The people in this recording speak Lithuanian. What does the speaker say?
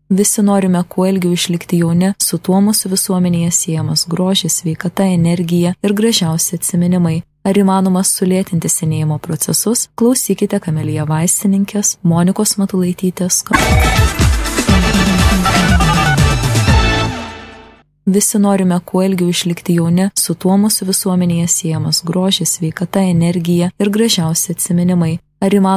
Visi norime kuo ilgiau išlikti jauni, su tuo mūsų visuomenėje siejamas grožis, sveikata, energija ir gražiausi atsiminimai. Ar įmanoma sulėtinti senėjimo procesus? Klausykite Kamelija vaistininkės Monikos Matulaitytės. Visi norime kuo ilgiau išlikti jauni, su tuo mūsų visuomenėje siejamas grožis, sveikata, energija ir gražiausi atsiminimai. Ar įmanoma